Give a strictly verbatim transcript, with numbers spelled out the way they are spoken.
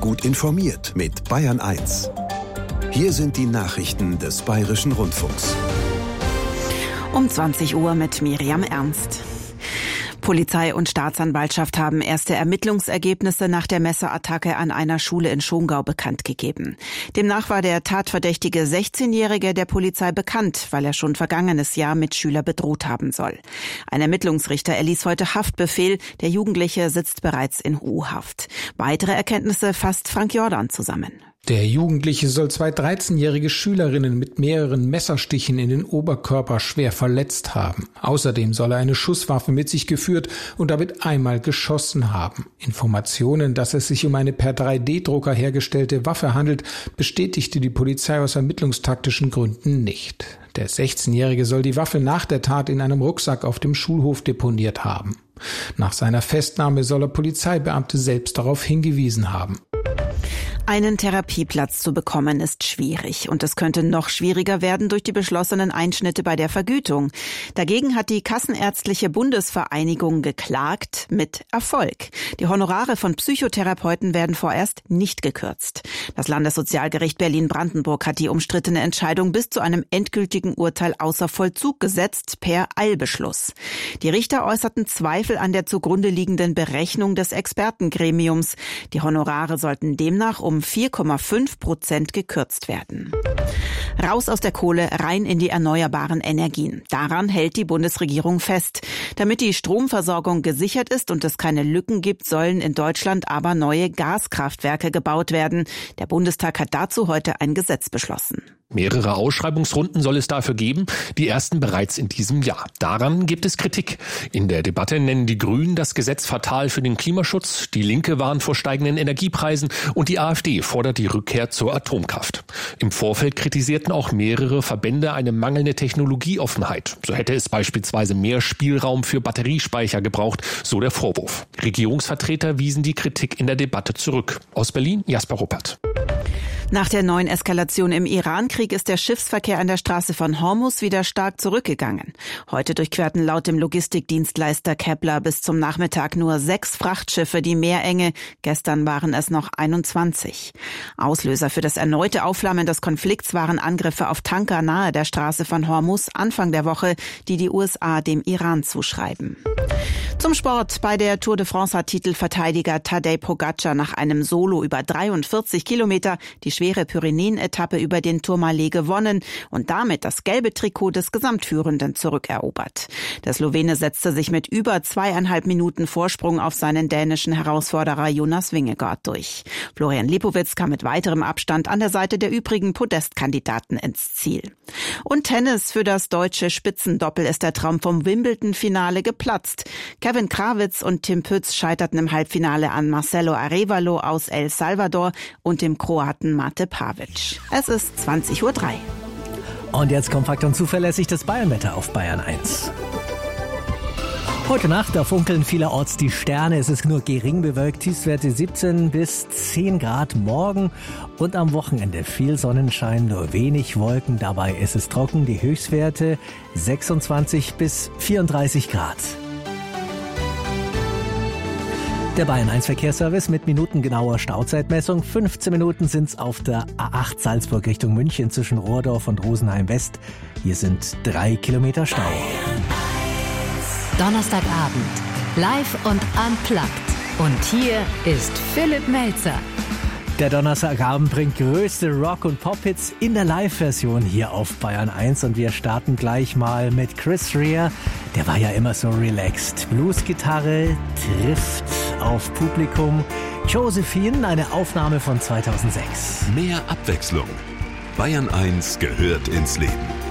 Gut informiert mit Bayern eins. Hier sind die Nachrichten des Bayerischen Rundfunks. Um zwanzig Uhr mit Miriam Ernst. Polizei und Staatsanwaltschaft haben erste Ermittlungsergebnisse nach der Messerattacke an einer Schule in Schongau bekannt gegeben. Demnach war der tatverdächtige sechzehnjährige der Polizei bekannt, weil er schon vergangenes Jahr Mitschüler bedroht haben soll. Ein Ermittlungsrichter erließ heute Haftbefehl. Der Jugendliche sitzt bereits in U-Haft. Weitere Erkenntnisse fasst Frank Jordan zusammen. Der Jugendliche soll zwei dreizehnjährige Schülerinnen mit mehreren Messerstichen in den Oberkörper schwer verletzt haben. Außerdem soll er eine Schusswaffe mit sich geführt und damit einmal geschossen haben. Informationen, dass es sich um eine per drei D Drucker hergestellte Waffe handelt, bestätigte die Polizei aus ermittlungstaktischen Gründen nicht. Der sechzehnjährige soll die Waffe nach der Tat in einem Rucksack auf dem Schulhof deponiert haben. Nach seiner Festnahme soll er Polizeibeamte selbst darauf hingewiesen haben. Einen Therapieplatz zu bekommen ist schwierig und es könnte noch schwieriger werden durch die beschlossenen Einschnitte bei der Vergütung. Dagegen hat die Kassenärztliche Bundesvereinigung geklagt, mit Erfolg. Die Honorare von Psychotherapeuten werden vorerst nicht gekürzt. Das Landessozialgericht Berlin-Brandenburg hat die umstrittene Entscheidung bis zu einem endgültigen Urteil außer Vollzug gesetzt, per Eilbeschluss. Die Richter äußerten Zweifel an der zugrunde liegenden Berechnung des Expertengremiums. Die Honorare sollten demnach um vier Komma fünf Prozent gekürzt werden. Raus aus der Kohle, rein in die erneuerbaren Energien. Daran hält die Bundesregierung fest. Damit die Stromversorgung gesichert ist und es keine Lücken gibt, sollen in Deutschland aber neue Gaskraftwerke gebaut werden. Der Bundestag hat dazu heute ein Gesetz beschlossen. Mehrere Ausschreibungsrunden soll es dafür geben, die ersten bereits in diesem Jahr. Daran gibt es Kritik. In der Debatte nennen die Grünen das Gesetz fatal für den Klimaschutz, die Linke warnt vor steigenden Energiepreisen und die AfD fordert die Rückkehr zur Atomkraft. Im Vorfeld kritisierten auch mehrere Verbände eine mangelnde Technologieoffenheit. So hätte es beispielsweise mehr Spielraum für Batteriespeicher gebraucht, so der Vorwurf. Regierungsvertreter wiesen die Kritik in der Debatte zurück. Aus Berlin, Jasper Ruppert. Nach der neuen Eskalation im Irankrieg ist der Schiffsverkehr an der Straße von Hormuz wieder stark zurückgegangen. Heute durchquerten laut dem Logistikdienstleister Kepler bis zum Nachmittag nur sechs Frachtschiffe die Meerenge. Gestern waren es noch einundzwanzig. Auslöser für das erneute Aufflammen des Konflikts waren Angriffe auf Tanker nahe der Straße von Hormuz Anfang der Woche, die die U S A dem Iran zuschreiben. Zum Sport. Bei der Tour de France hat Titelverteidiger Tadej Pogačar nach einem Solo über dreiundvierzig Kilometer die schwere Pyrenäen-Etappe über den Tourmalet gewonnen und damit das gelbe Trikot des Gesamtführenden zurückerobert. Der Slowene setzte sich mit über zweieinhalb Minuten Vorsprung auf seinen dänischen Herausforderer Jonas Vingegaard durch. Florian Lipowitz kam mit weiterem Abstand an der Seite der übrigen Podestkandidaten ins Ziel. Und Tennis. Für das deutsche Spitzendoppel ist der Traum vom Wimbledon-Finale geplatzt. Kevin Krawitz und Tim Pütz scheiterten im Halbfinale an Marcelo Arévalo aus El Salvador und dem Kroaten Mate Pavic. Es ist zwanzig Uhr drei. Und jetzt kompakt und zuverlässig das Bayernwetter auf Bayern eins. Heute Nacht, da funkeln vielerorts die Sterne. Es ist nur gering bewölkt, Tiefstwerte siebzehn bis zehn Grad morgen. Und am Wochenende viel Sonnenschein, nur wenig Wolken. Dabei ist es trocken, die Höchstwerte sechsundzwanzig bis vierunddreißig Grad. Der Bayern eins Verkehrsservice mit minutengenauer Stauzeitmessung. fünfzehn Minuten sind's auf der A acht Salzburg Richtung München zwischen Rohrdorf und Rosenheim West. Hier sind drei Kilometer Stau. Donnerstagabend, live und unplugged. Und hier ist Philipp Melzer. Der Donnerstagabend bringt größte Rock- und Pop-Hits in der Live-Version hier auf Bayern eins. Und wir starten gleich mal mit Chris Rea. Der war ja immer so relaxed. Bluesgitarre trifft auf Publikum. Josephine, eine Aufnahme von zweitausendsechs. Mehr Abwechslung. Bayern eins gehört ins Leben.